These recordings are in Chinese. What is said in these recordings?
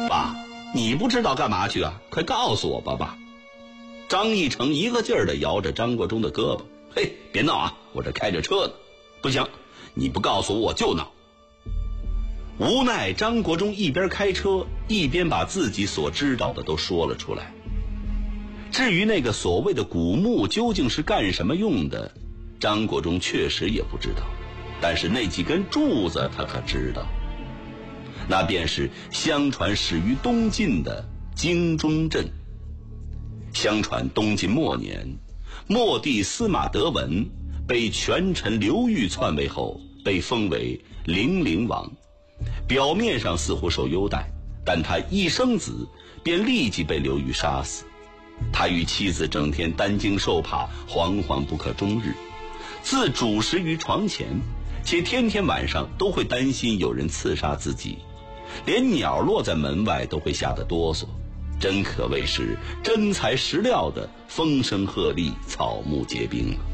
爸，你不知道干嘛去啊？快告诉我吧，爸。张义成一个劲儿地摇着张国忠的胳膊，嘿，别闹啊，我这开着车呢。不行，你不告诉我就闹。无奈张国忠一边开车一边把自己所知道的都说了出来。至于那个所谓的古墓究竟是干什么用的，张国忠确实也不知道，但是那几根柱子他可知道，那便是相传始于东晋的京中镇。相传东晋末年，末帝司马德文被权臣刘裕篡位后，被封为零陵王，表面上似乎受优待，但他一生子便立即被刘裕杀死。他与妻子整天担惊受怕，惶惶不可终日，自主食于床前，且天天晚上都会担心有人刺杀自己，连鸟落在门外都会吓得哆嗦，真可谓是真材实料的风声鹤唳，草木皆兵了。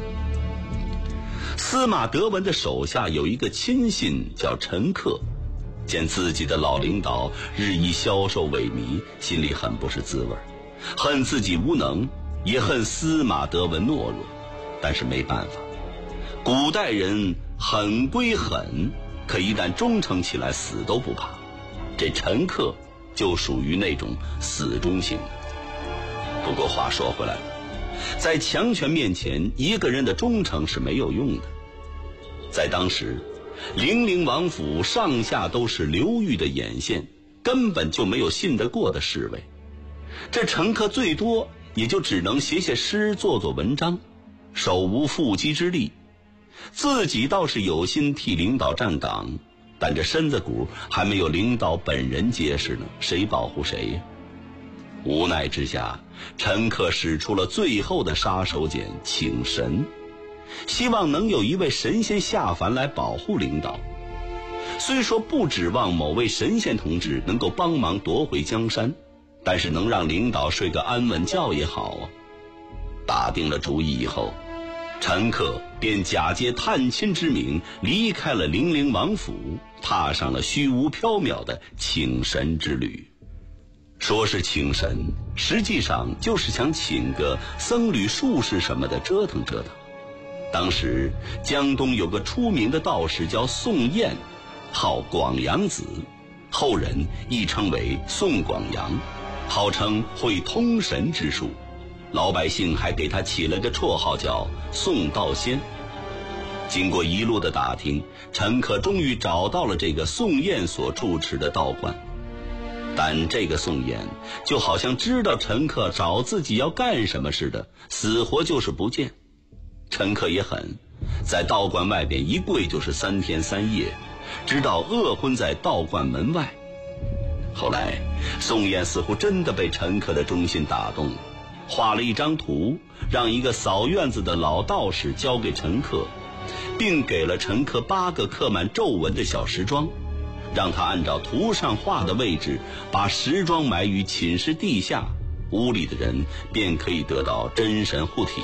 司马德文的手下有一个亲信叫陈克，见自己的老领导日益消瘦萎靡，心里很不是滋味，恨自己无能，也恨司马德文懦弱，但是没办法，古代人狠归狠，可一旦忠诚起来，死都不怕。这陈克就属于那种死忠型的。不过话说回来了，在强权面前，一个人的忠诚是没有用的。在当时，零陵王府上下都是刘裕的眼线，根本就没有信得过的侍卫。这陈克最多也就只能写写诗，做做文章，手无缚鸡之力。自己倒是有心替领导站岗，但这身子骨还没有领导本人结实呢，谁保护谁呀？无奈之下，陈克使出了最后的杀手锏，请神，希望能有一位神仙下凡来保护领导。虽说不指望某位神仙同志能够帮忙夺回江山，但是能让领导睡个安稳觉也好啊。打定了主意以后，陈克便假借探亲之名离开了零陵王府，踏上了虚无缥缈的请神之旅。说是请神，实际上就是想请个僧侣术士什么的折腾折腾。当时江东有个出名的道士叫宋彦，号广阳子，后人亦称为宋广阳，号称会通神之术，老百姓还给他起了个绰号叫宋道仙。经过一路的打听，陈克终于找到了这个宋彦所住持的道观。但这个宋彦就好像知道陈克找自己要干什么似的，死活就是不见。陈克也狠，在道观外边一跪就是3天3夜，直到饿昏在道观门外。后来宋彦似乎真的被陈克的忠心打动了，画了一张图，让一个扫院子的老道士交给陈克，并给了陈克8个刻满皱纹的小石桩，让他按照图上画的位置把石桩埋于寝室地下，屋里的人便可以得到真神护体。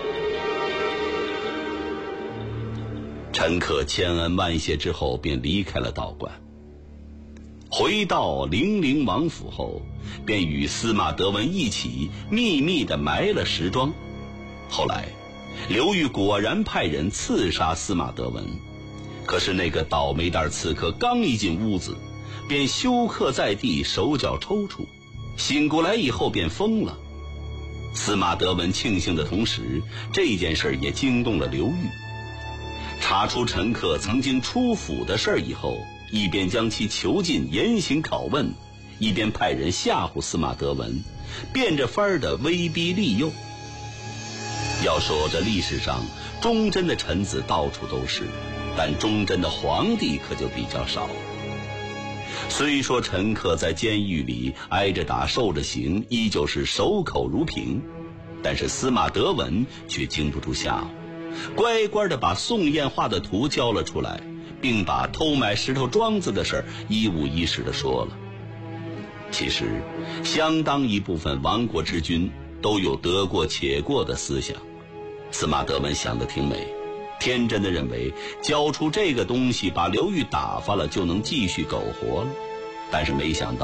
陈克千恩万谢之后便离开了道观，回到零陵王府后，便与司马德文一起秘密地埋了石桩。后来刘裕果然派人刺杀司马德文，可是那个倒霉蛋刺客刚一进屋子，便休克在地，手脚抽搐，醒过来以后便疯了。司马德文庆幸的同时，这件事也惊动了刘裕。查出陈克曾经出府的事以后，一边将其囚禁严刑拷问，一边派人吓唬司马德文，变着法儿的威逼利诱。要说这历史上忠贞的臣子到处都是，但忠贞的皇帝可就比较少。虽说陈克在监狱里挨着打受着刑，依旧是守口如瓶，但是司马德文却经不住吓唬，乖乖地把宋彦画的图交了出来，并把偷买石头桩子的事一五一十地说了。其实相当一部分亡国之君都有得过且过的思想，司马德文想得挺美，天真的认为交出这个东西把刘裕打发了就能继续苟活了，但是没想到